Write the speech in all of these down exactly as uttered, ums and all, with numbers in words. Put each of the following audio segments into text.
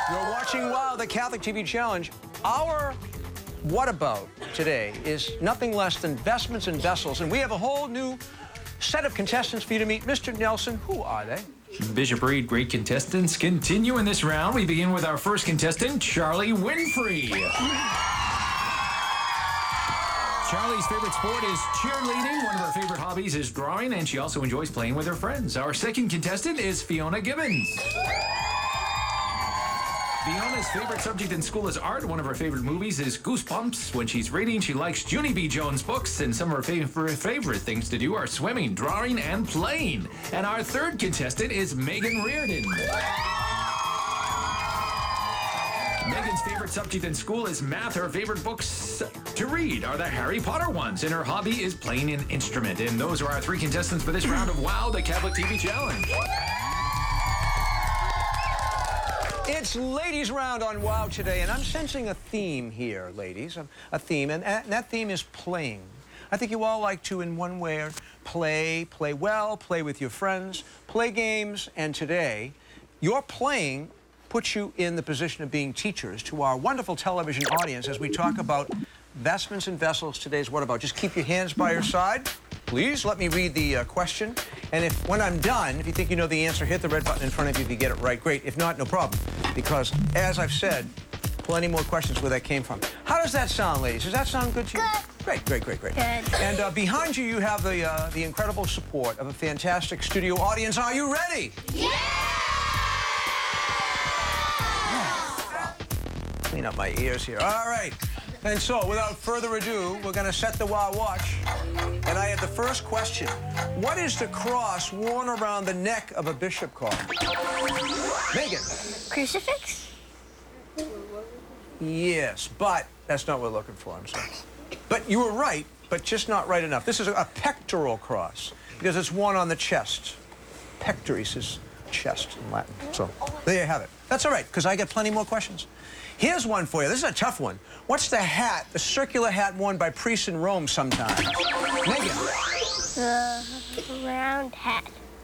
You're watching WOW, the Catholic T V Challenge. Our what about today is nothing less than vestments and vessels, and we have a whole new set of contestants for you to meet. Mister Nelson, who are they? Bishop Reed, great contestants. Continue in this round. We begin with our first contestant, Charlie Winfrey. Charlie's favorite sport is cheerleading. One of her favorite hobbies is drawing, and she also enjoys playing with her friends. Our second contestant is Fiona Gibbons. Fiona's favorite subject in school is art. One of her favorite movies is Goosebumps. When she's reading, she likes Junie B. Jones books, and some of her favorite, favorite things to do are swimming, drawing, and playing. And our third contestant is Megan Reardon. Megan's favorite subject in school is math. Her favorite books to read are the Harry Potter ones, and her hobby is playing an instrument. And those are our three contestants for this round of WOW, the Catholic T V Challenge. It's ladies' round on WOW today, and I'm sensing a theme here, ladies, a theme, and that theme is playing. I think you all like to, in one way, or play, play well, play with your friends, play games, and today, your playing puts you in the position of being teachers to our wonderful television audience as we talk about vestments and vessels. Today's what about? Just keep your hands by your side. Please let me read the uh, question. And if, when I'm done, if you think you know the answer, hit the red button in front of you if you get it right. Great. If not, no problem. Because, as I've said, plenty more questions where that came from. How does that sound, ladies? Does that sound good to you? Good. Great, great, great, great. Good. And uh, behind you, you have the, uh, the incredible support of a fantastic studio audience. Are you ready? Yeah! Clean up my ears here. All right. And so, without further ado, we're going to set the WOW watch. And I have the first question. What is the cross worn around the neck of a bishop called? Megan. Crucifix? Yes, but that's not what we're looking for, I'm sorry. But you were right, but just not right enough. This is a pectoral cross, because it's worn on the chest. Pectoris is chest in Latin. So, there you have it. That's all right, because I get plenty more questions. Here's one for you. This is a tough one. What's the hat, the circular hat worn by priests in Rome sometimes? Megan. The round hat.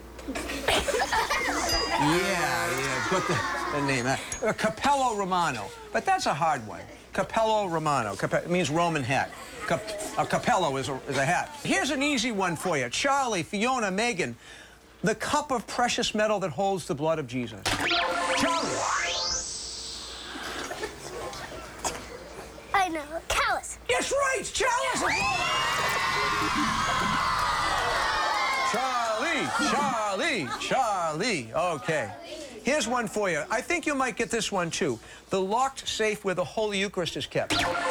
Yeah, yeah, got the, the name. Uh, Capello Romano. But that's a hard one. Capello Romano. Cap it means Roman hat. Cap a capello is a, is a hat. Here's an easy one for you. Charlie, Fiona, Megan. The cup of precious metal that holds the blood of Jesus. Charlie. I know. Chalice. That's right, chalice. Charlie, Charlie, Charlie. Okay. Here's one for you. I think you might get this one, too. The locked safe where the Holy Eucharist is kept.